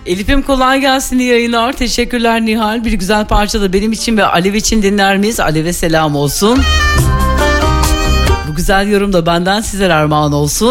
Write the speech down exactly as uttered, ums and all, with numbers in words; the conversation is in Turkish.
Elif'im kolay gelsin, iyi yayınlar. Teşekkürler Nihal. Bir güzel parça da benim için ve Alev için dinler miyiz? Alev'e selam olsun. Bu güzel yorum da benden size armağan olsun.